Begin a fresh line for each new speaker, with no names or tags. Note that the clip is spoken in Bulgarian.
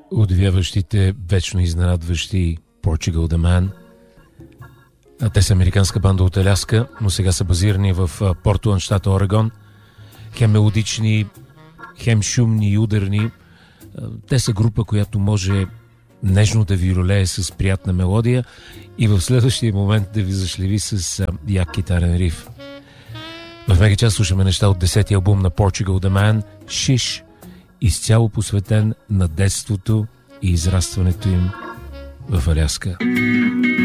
Удивяващите, вечно изненадващи Portugal The Man. Те са американска банда от Аляска, но сега са базирани в Портланд, щата Орегон. Хем мелодични, хем шумни и ударни. Те са група, която може нежно да ви ролее с приятна мелодия и в следващия момент да ви зашлеви с як китарен риф. В мега час слушаме неща от 10-ти албум на Portugal The Man, Шиш, изцяло посветен на детството и израстването им в Аляска.